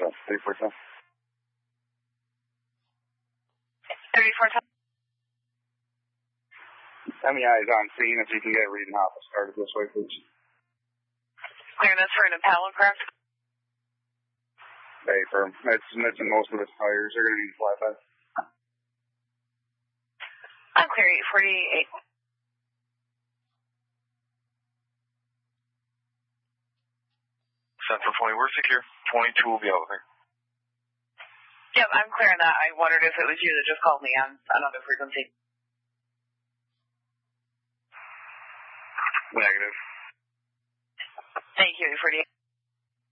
3410. 3410. MEI is on scene. If you can get reading off, started this way, please. Clear this for an Impala craft. Hey, firm. It's missing most of its tires. They're going to need flatbed. I'm clear 848. Central 20, we're secure. 22 will be out there. Yep, I'm clearing that. I wondered if it was you that just called me on another frequency. Negative. Thank you, 848.